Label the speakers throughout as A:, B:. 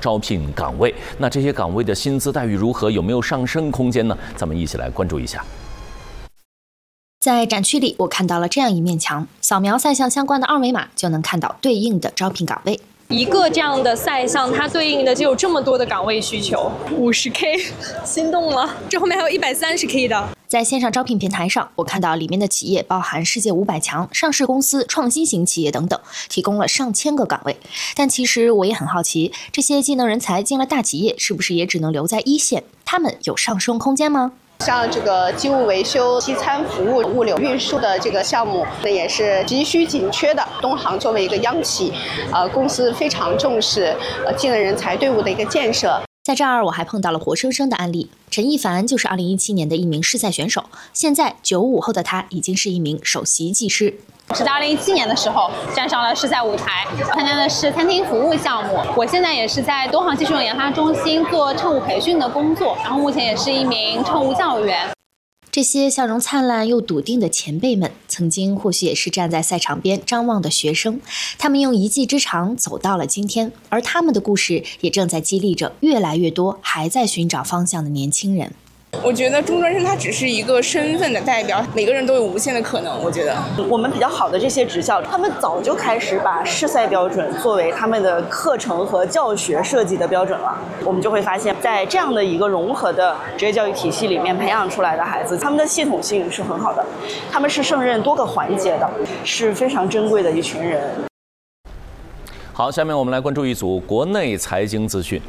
A: 招聘岗位。那这些岗位的薪资待遇如何？有没有上升空间呢？咱们一起来关注一下。
B: 在展区里，我看到了这样一面墙，扫描赛项相关的二维码，就能看到对应的招聘岗位。
C: 一个这样的赛项，它对应的就有这么多的岗位需求，50K， 心动了。这后面还有130K 的。
B: 在线上招聘平台上，我看到里面的企业包含世界500强、上市公司、创新型企业等等，提供了上千个岗位。但其实我也很好奇，这些技能人才进了大企业，是不是也只能留在一线？他们有上升空间吗？
D: 像这个机务维修、西餐服务、物流运输的这个项目，那也是急需紧缺的。东航作为一个央企，公司非常重视技能人才队伍的一个建设。
B: 在这儿我还碰到了活生生的案例，陈一凡就是2017年的一名试赛选手，现在95后的他已经是一名首席技师。
E: 是在2017年的时候站上了试赛舞台，参加的是餐厅服务项目。我现在也是在东航技术研发中心做乘务培训的工作，然后目前也是一名乘务教育员。
B: 这些笑容灿烂又笃定的前辈们，曾经或许也是站在赛场边张望的学生，他们用一技之长走到了今天，而他们的故事也正在激励着越来越多还在寻找方向的年轻人。
F: 我觉得中专生他只是一个身份的代表，每个人都有无限的可能。我觉得
G: 我们比较好的这些职校，他们早就开始把试赛标准作为他们的课程和教学设计的标准了。我们就会发现，在这样的一个融合的职业教育体系里面培养出来的孩子，他们的系统性是很好的，他们是胜任多个环节的，是非常珍贵的一群人。
A: 好，下面我们来关注一组国内财经资讯。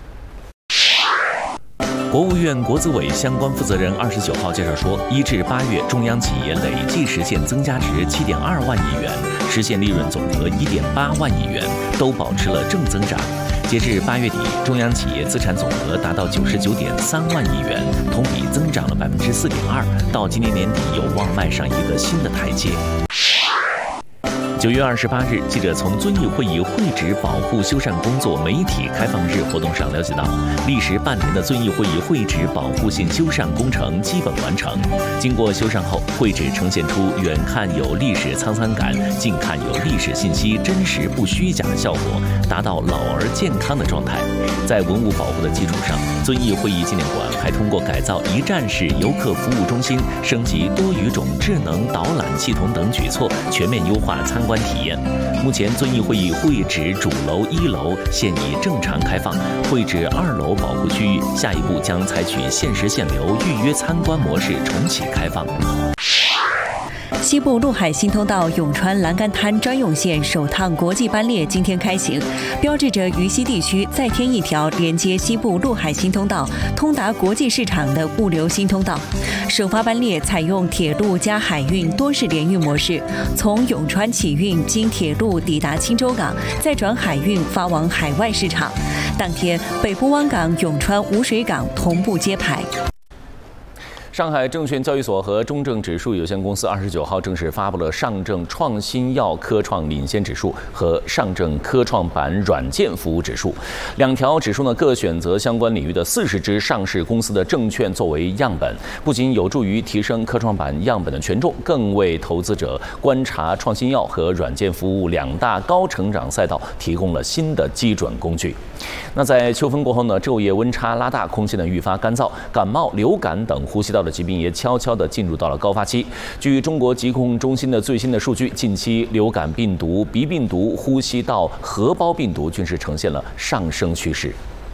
A: 国务院国资委相关负责人29号介绍说，1至8月，中央企业累计实现增加值7.2万亿元，实现利润总额1.8万亿元，都保持了正增长。截至8月底，中央企业资产总额达到99.3万亿元，同比增长了4.2%，到今年年底有望迈上一个新的台阶。9月28日，记者从遵义会议会址保护修缮工作媒体开放日活动上了解到，历时半年的遵义会议会址保护性修缮工程基本完成。经过修缮后，会址呈现出远看有历史沧桑感，近看有历史信息真实不虚假的效果，达到老而健康的状态。在文物保护的基础上，遵义会议纪念馆还通过改造一站式游客服务中心、升级多语种智能导览系统等举措，全面优化参观体验。目前遵义会议会址主楼1楼现已正常开放，会址2楼保护区域下一步将采取限时限流预约参观模式重启开放。
H: 西部陆海新通道永川栏杆滩专用线首趟国际班列今天开行，标志着渝西地区再添一条连接西部陆海新通道、通达国际市场的物流新通道。首发班列采用铁路加海运多式联运模式，从永川起运，经铁路抵达青州港，再转海运发往海外市场。当天，北部湾港、永川污水港同步揭牌。
A: 上海证券交易所和中证指数有限公司29号正式发布了上证创新药科创领先指数和上证科创板软件服务指数两条指数呢，各选择相关领域的40只上市公司的证券作为样本，不仅有助于提升科创板样本的权重，更为投资者观察创新药和软件服务两大高成长赛道提供了新的基准工具。那在秋风过后呢，昼夜温差拉大，空气呢愈发干燥，感冒、流感等呼吸道的疾病也悄悄地进入到了高发期。据中国疾控中心的最新的数据，近期流感病毒、鼻病毒、呼吸道合胞病毒均是呈现了上升趋势。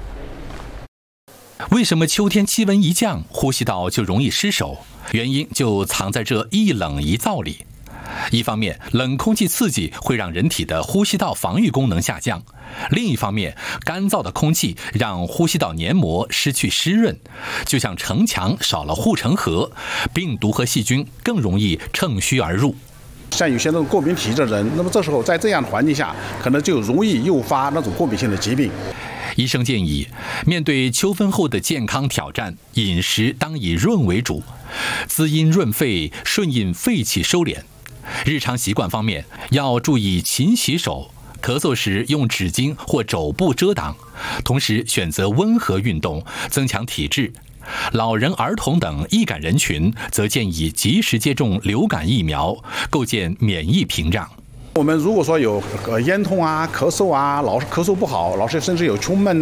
I: 为什么秋天气温一降，呼吸道就容易失守？原因就藏在这一冷一燥里。一方面，冷空气刺激会让人体的呼吸道防御功能下降；另一方面，干燥的空气让呼吸道黏膜失去湿润，就像城墙少了护城河，病毒和细菌更容易乘虚而入。
J: 像有些那种过敏体质的人，那么这时候在这样的环境下，可能就容易诱发那种过敏性的疾病。
I: 医生建议，面对秋分后的健康挑战，饮食当以润为主，滋阴润肺，顺应肺气收敛。日常习惯方面，要注意勤洗手，咳嗽时用纸巾或肘部遮挡，同时选择温和运动，增强体质。老人、儿童等易感人群，则建议及时接种流感疫苗，构建免疫屏障。
J: 我们如果说有咽痛啊、咳嗽啊，老是咳嗽不好，老是甚至有胸闷